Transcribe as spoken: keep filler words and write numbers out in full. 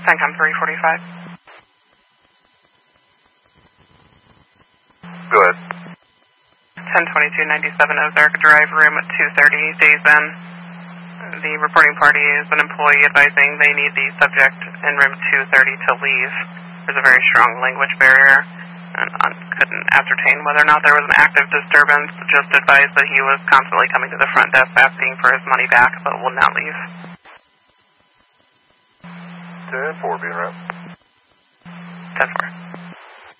CENTCOM three forty-five. Go ahead. ten twenty-two ninety-seven Ozark Drive, room at two thirty, days in. The reporting party is an employee advising they need the subject in room two thirty to leave. There's a very strong language barrier, and I couldn't ascertain whether or not there was an active disturbance. Just advised that he was constantly coming to the front desk asking for his money back, but will not leave. ten four, being around. ten four.